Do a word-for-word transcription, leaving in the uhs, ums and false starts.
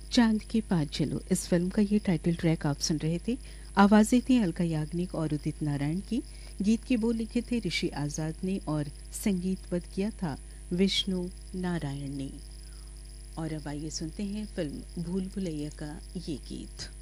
चांद के पाँच चलो इस फिल्म का ये टाइटल ट्रैक आप सुन रहे थे। आवाजें थी अलका याग्निक और उदित नारायण की। गीत के बोल लिखे थे ऋषि आजाद ने और संगीतबद्ध किया था विष्णु नारायण ने। और अब आइए सुनते हैं फिल्म भूल भुलैया का ये गीत।